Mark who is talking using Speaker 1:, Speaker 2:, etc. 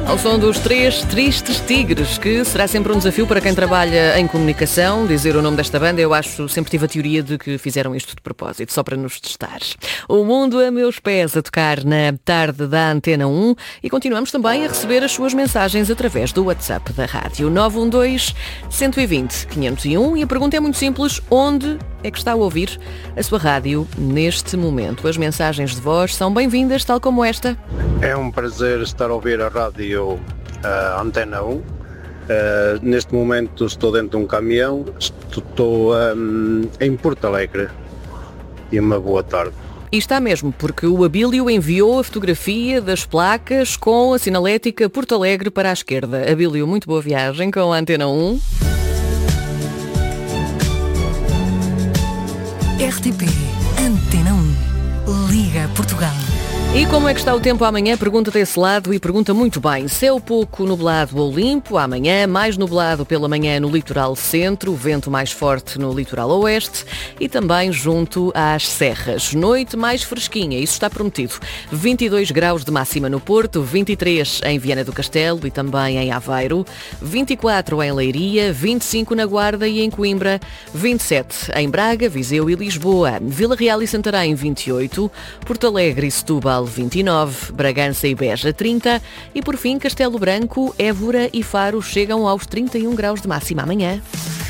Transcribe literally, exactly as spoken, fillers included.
Speaker 1: Ao som dos três tristes tigres, que será sempre um desafio para quem trabalha em comunicação. Dizer o nome desta banda, eu acho, sempre tive a teoria de que fizeram isto de propósito, só para nos testar. O Mundo a Meus Pés, a tocar na tarde da Antena um, e continuamos também a receber as suas mensagens através do WhatsApp da rádio nove um dois, um dois zero, quinhentos e um, e a pergunta é muito simples: onde é que está a ouvir a sua rádio neste momento? As mensagens de voz são bem-vindas, tal como esta.
Speaker 2: É um prazer estar a ouvir a rádio uh, Antena um. Uh, neste momento estou dentro de um caminhão, estou um, em Porto Alegre. E uma boa tarde.
Speaker 1: E está mesmo, porque o Abílio enviou a fotografia das placas com a sinalética Porto Alegre para a esquerda. Abílio, muito boa viagem com a Antena um.
Speaker 3: R T P Antena um. Liga Portugal.
Speaker 1: E como é que está o tempo amanhã? Pergunta desse lado e pergunta muito bem. Céu pouco nublado ou limpo, amanhã mais nublado pela manhã no litoral centro, vento mais forte no litoral oeste e também junto às serras. Noite mais fresquinha, isso está prometido. vinte e dois graus de máxima no Porto, vinte e três em Viana do Castelo e também em Aveiro, vinte e quatro em Leiria, vinte e cinco na Guarda e em Coimbra, vinte e sete em Braga, Viseu e Lisboa, Vila Real e Santarém vinte e oito, Porto Alegre e Setúbal vinte e nove, Bragança e Beja trinta e por fim Castelo Branco, Évora e Faro chegam aos trinta e um graus de máxima amanhã.